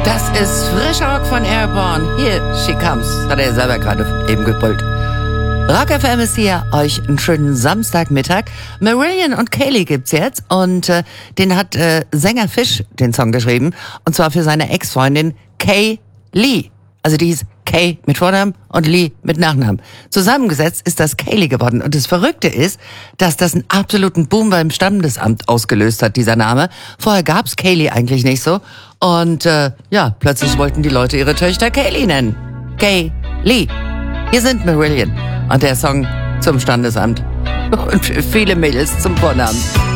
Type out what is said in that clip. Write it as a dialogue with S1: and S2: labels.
S1: Das ist frischer Rock von Airborne. Hier, she comes. Hat er selber gerade eben gebrüllt. Rock FM ist hier. Euch einen schönen Samstagmittag. Marillion und Kaylee gibt's jetzt. Und den hat Sänger Fish den Song geschrieben. Und zwar für seine Ex-Freundin Kay Lee. Also die hieß Kay mit Vornamen und Lee mit Nachnamen. Zusammengesetzt ist das Kaylee geworden. Und das Verrückte ist, dass das einen absoluten Boom beim Standesamt ausgelöst hat, dieser Name. Vorher gab's Kaylee eigentlich nicht so. Und plötzlich wollten die Leute ihre Töchter Kaylee nennen. Kaylee. Hier sind Marillion und der Song zum Standesamt. Und viele Mädels zum Vornamen.